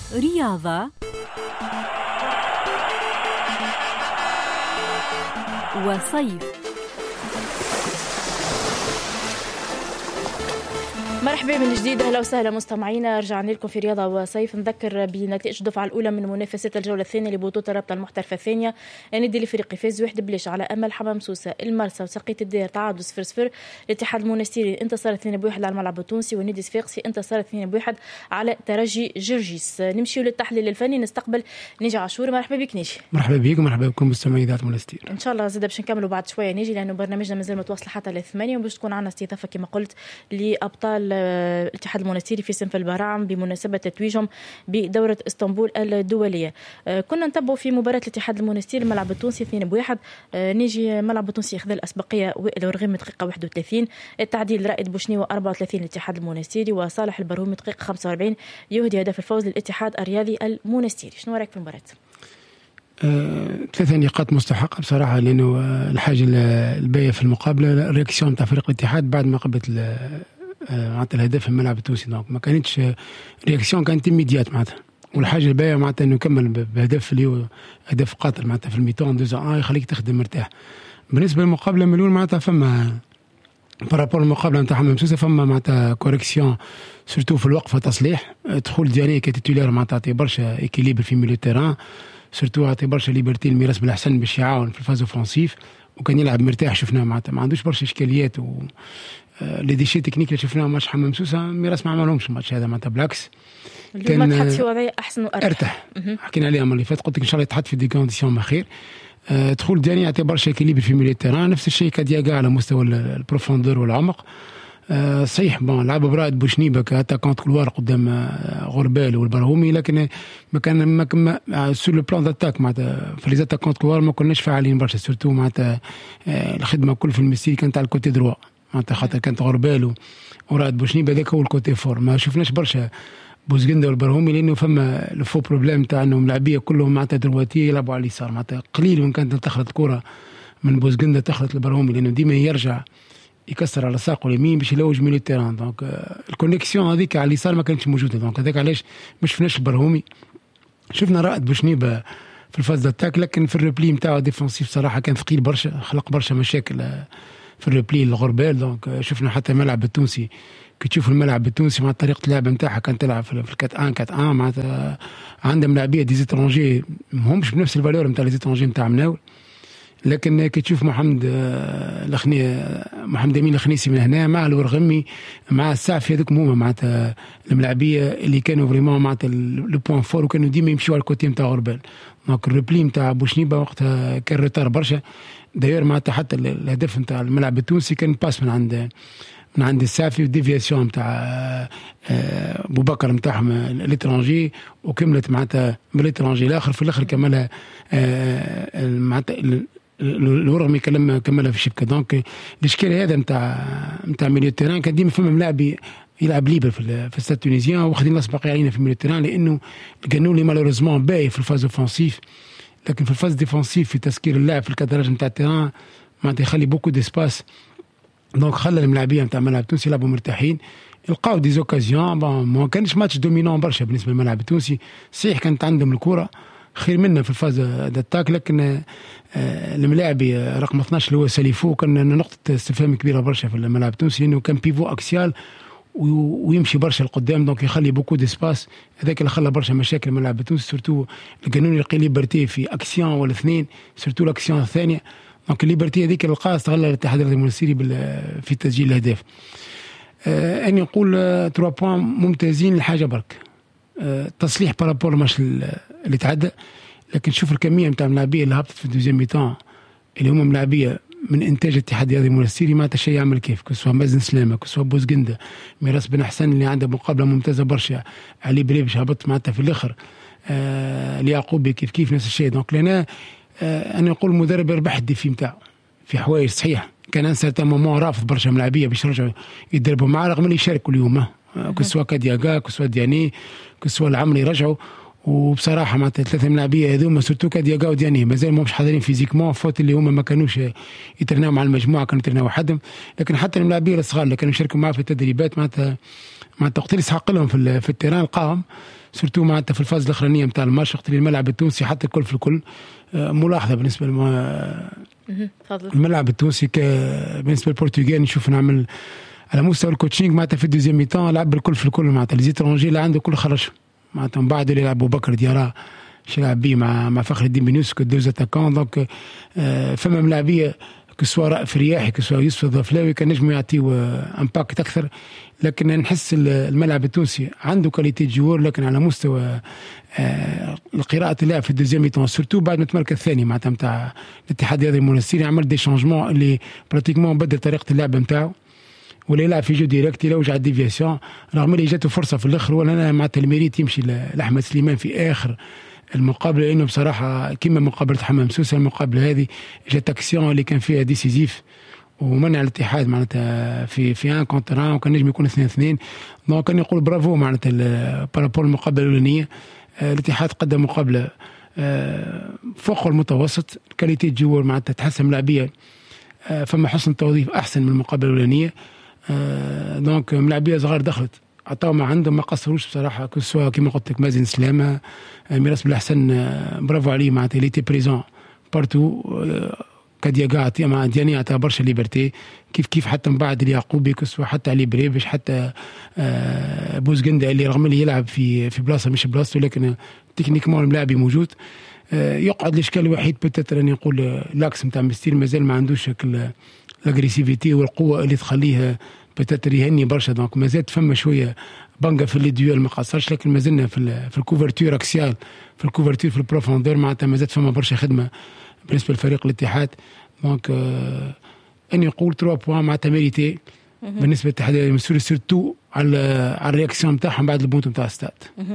رياضة وصيف. مرحبا من جديد، اهلا وسهلا مستمعينا. رجعنا لكم في رياضه وصيف. نذكر بنتائج الدفعه الاولى من منافسات الجوله الثانيه لبطوله الرابطه المحترفه الثانيه. النادي الافريقي فاز 1-0 على امل حمام سوسه. المرسى وسقية الدير تعادل 0-0. الاتحاد المنستيري انتصر 2-1 على الملعب التونسي، والنادي الصفاقسي انتصر 2-1 على ترجي جرجيس. نمشيو للتحليل الفني، نستقبل نيجي عاشور. مرحبا بك نيجي. مرحبا بك ومرحبا بكم مستمعي اذاعه منستير. ان شاء الله زاد باش نكملوا بعد شويه نيجي، لانه برنامجنا مازال متواصل حتى ل8 وباش تكون عندنا استضافه كما قلت لابطال الاتحاد المنستيري في سنف البراعم بمناسبة تتويجهم بدورة اسطنبول الدولية. كنا نتبعوا في مباراة الاتحاد المنستيري الملعب التونسي 2-1. نيجي ملعب التونسي ياخذ الأسبقية وائل ورغيم دقيقة 31. التعديل رائد بوشنيوة 34 الاتحاد المنستيري، وصالح البرهومي دقيقة 45 يهدي هدف الفوز للاتحاد الرياضي المنستيري. شنو رايك في المباراة؟ 3 نقاط مستحقة بصراحة، لأنه الحاجة الباقية في المقابلة الرياكسيون تاع فريق الاتحاد بعد ما قبلت معناتها الهدف في الملعب التونسي. دونك ما كانتش رياكسيون، كانت إميديات معناتها. والحاجة الباقية معناتها إنه يكمل بهدف اللي هو هدف قاتل معناتها في الميتون 2-1 يخليك تخدم مرتاح. بالنسبة للمقابلة مليون معناتها فما بارابور المقابلة نتاع حمام سوسة فما معناتها كوريكسيون سورتو في الوقفة، تصليح دخول دياني كتيتولير معناتها عطي برشا إكيليبر في ميليو تيران، سورتو عطي برشا ليبرتي الميراس بالأحسن باش يعاون في الفاز اوفونسيف، وكان يلعب مرتاح. شفناه معناتها ما عندوش برشا إشكاليات، لي ديشي تكنيك اللي شفناهم ماتش حمام سوسة ميراس ما عملهمش الماتش هذا معناتها، بالعكس كان تحط في وضعية أحسن وأرتاح. حكينا عليها المره اللي فاتت، قلت لك إن شاء الله يتحط في دي كونديسيون ما خير. دخول داني يعطي برشا كليبر في ميليو تيران، نفس الشيء كدياغا على مستوى البروفوندور والعمق. صحيح لعب برائد بوشنيبه كاتاكونت كلوار قدام غربال والبرهومي، لكن ما كان سور لو بلان داتاك معناتها في لي زاتاكونت كلوار ما كناش فاعلين برشا، سورتو معناتها الخدمه كل في الميسي كانت على الكوتي دروا معناتها، خاطر كانت غربال ورائد بوشنيبه هذاك هو الكوتي فور. ما شفناش برشا بوزغندا والبرهومي، لانه فما لو بروبليم تاع انهم لاعبيه كلهم معناتها درواتيه يلعبوا على اليسار، معناتها قليل وين كانت تخلط الكره من بوزغندا تخلط البرهومي، لانه ديما يرجع يكسر على ساقه اليمين باش يلوج ميليو تيران. دونك الكونيكسيون هذيك على اليسار ما كانتش موجوده، دونك هذاك علاش ما شفناش البرهومي. شفنا رائد بوشنيبه في الفاز داتاك، لكن في الريبلي نتاعو ديفونسيف صراحه كان ثقيل برشا، خلق برشا مشاكل في الريبلي الغربال. دونك شفنا حتى الملعب التونسي كي تشوف الملعب التونسي مع طريقه اللعب نتاعها كانت تلعب في 4-1-4-1 معناتها عندهم لاعبيه دي زيترونجي ماهمش بنفس الفالور نتاع لي زيترونجي نتاع مناول. لكن كي تشوف محمد امين الخنيسي من هنا مع الورغمي مع السعفي هذوك هما معناتها الملاعبيه اللي كانوا فريمون معناتها لو بوين فور، وكانوا ديما يمشيو على الكوتي نتاع غربال. دونك الريبلي نتاع بوشنيبه وقتها كان روتار برشا. داير معناتها حتى الهدف نتاع الملعب التونسي كان باس من عند السعفي وديفياسيون نتاع بوبكر نتاعهم الاترانجي، وكملت معناتها بالاترانجي الاخر في الاخر كملها معناتها الورغمي كملها في الشبكه. دونك الاشكال هذا نتاع ميليو تيران كان ديما فما ملاعب يلعب ليبر في الستاد التونسيان، واخذين الاسبقيه علينا في ميليو تيران، لانه القانوني مالوريزمون باهي في الفاز اوفنسيف، لكن في الفاز ديفونسيف في تسكير اللاعب في الكادراج نتاع التيران معناتها يخلي بوكو ديسباس. دونك خلى الملاعبيه نتاع الملعب التونسي يلعبوا مرتاحين، لقاو دي زوكازيون. ما كانش ماتش دومينون برشا بالنسبه للملعب التونسي، صحيح كانت عندهم الكره خير منا في الفاز داتاك، لكن الملاعبي رقم 12 اللي هو ساليفو كان نقطه استفهام كبيره برشا في الملعب التونسي، انه كان بيفو اكسيال ويمشي برشا لقدام، دونك يخلي بوكو ديسباس. هذاك اللي خلى برشا مشاكل الملعب التونسي، سورتو القانون يلقي ليبرتي في اكسيون ولا اثنين، سورتو الاكسيون الثانيه. دونك الليبرتي هذيك اللي لقاها استغلها الاتحاد المنستيري في تسجيل الاهداف. اني نقول 3 بوان ممتازين لحاجه برك، تصليح بارابور الماتش اللي تعدى، لكن شوف الكميه نتاع الملاعبيه اللي هبطت في الدوزيام ميتان اللي هم ملاعبيه من انتاج الاتحاد الرياضي المنستيري، ما شيء يعمل كيف، كسوا مازن سلامه، كسوا بوزغندا، ميراس بن حسن اللي عنده مقابله ممتازه برشا، علي بريبش هبط معناتها في الاخر، اليعقوبي كيف نفس الشيء. دونك لنا انا نقول المدرب ربح الديفي نتاعو في حوايج صحيح، كان انسى مومون رافض برشا ملاعبيه باش يرجعوا يدربوا معاه، رغم اللي يشاركوا اليوم كسوا كادياغا كسوا دياني كسوا العمري رجعوا. وبصراحه معناتها 3 ملاعبيه هذوما سورتو كادياغا ودياني مازال ماهمش حاضرين فيزيكمون، فوت اللي هما ما كانوش يترناو مع المجموعه، كانوا يترناو وحدهم. لكن حتى الملاعبيه الصغار اللي كانوا يشاركوا معاه في التدريبات معناتها معناتها وقت اللي يسحق لهم في التيران القائم سورتو معناتها في الفاز الاخرانيه نتاع الماتش وقت اللي الملعب التونسي حتى الكل في الكل ملاحظه بالنسبه الملعب التونسي بالنسبه للبرتغال نشوف نعمل على مستوى الكوتشينغ معناتها في الدوزيام ميتان لعب الكل في الكل معناتها لي زيترونجي اللي عنده كل خرج معناتها من بعد اللي يلعب بكر ديارا يلعب بيه مع فخر الدين بن يوسف كدوز اتاكون دونك فما ملاعبيه كسوا في رياحي كسوا يوسف الضفلاوي كان نجم يعطيو امباكت اكثر لكن نحس الملعب التونسي عنده كاليتي جوار لكن على مستوى قراءة اللعب في الدوزيام ميتون سورتو بعد ما تمركز الثاني معناتها نتاع الاتحاد الرياضي المنستيري عمل دي شانجمون اللي براتيكمون بدل طريقة اللعب نتاعو ولا يلعب في جو ديريكت يلوج على الديفياسيون رغم اللي جاته فرصة في الاخر ولا انا معناتها الميريت يمشي لاحمد سليمان في اخر المقابله لانه بصراحه كما مقابله حمام سوسه المقابله هذه جات اكسيون اللي كان فيها ديسيزيف ومنع الاتحاد معناتها في ان كونتر وكان نجم يكون 2-2 دونك كان يقول برافو معناتها بارابور المقابله الاولانيه الاتحاد قدم مقابله فوق المتوسط كاليتي جوار معناتها تحسن ملاعبيه فما حسن توظيف احسن من المقابله الاولانيه دونك ملاعبيه صغار دخلت عطاو ما عندهم ما قصروش بصراحه كسوا كيما قلت لك مازن سلامه ميراس بالحسن برافو عليه معناتها ليتي بريزون بارتو كدياغا مع دياني عطا برشا ليبرتي كيف حتى من بعد اليعقوبي كسوا حتى علي بريفش حتى بوزغندا اللي رغم اللي يلعب في بلاصه مش بلاصته لكن تكنيكمون الملاعب موجود يقعد الاشكال الوحيد بتاتر اني نقول لاكس نتاع مستير مازال ما عندوش الاغريسيفيتي والقوه اللي تخليه بتاتر يهني برشا دونك مازال فما شويه بانجا في لي ديول ما قصرش لكن مازلنا في الكوفرتور اكسيال في الكوفرتور في البروفوندور معناتها مازال فما برشا خدمه بالنسبه لفريق الاتحاد دونك اني نقول 3 بوان معناتها ميريتي بالنسبه للاتحاد المسؤول سورتو على الرياكسيون نتاعهم بعد البونت نتاع الستاد.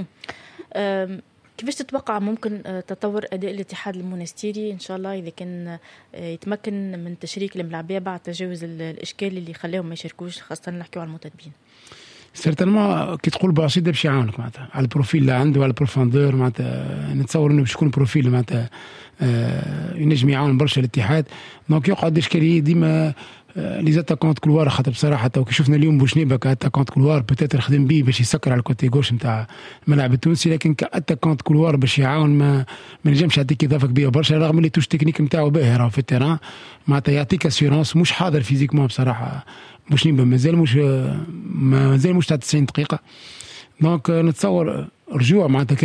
كيفاش تتوقع ممكن تطور أداء الاتحاد المونستيري إن شاء الله إذا كان يتمكن من تشريك الملاعبية بعد تجاوز الإشكال اللي خلاهم ما يشاركوش خاصة نحكيو على المنتدبين؟ سيرتانمون كي تقول بعصيدة باش يعاونك معناتها على البروفيل اللي عنده على البروفوندور معناتها نتصور انه باش يكون بروفيل معناتها ينجم يعاون برشا الاتحاد دونك يقعد اشكاليه ديما لي زاتاكونت كلوار خاطر بصراحه تو كي شفنا اليوم بوشنيبه كاتاكونت كلوار بوتيتر خدم بيه باش يسكر على الكوتي غوش نتاع الملعب التونسي لكن كاتاكونت كلوار باش يعاون ما نجمش يعطيك اضافه كبيره برشا رغم اللي توش تكنيك نتاعو باهي راهو في التيران معناتها يعطيك اسيورونس مش حاضر فيزيكمون بصراحه بوشنيبه مازال مش تاع 90 دقيقه دونك نتصور رجوع معناتها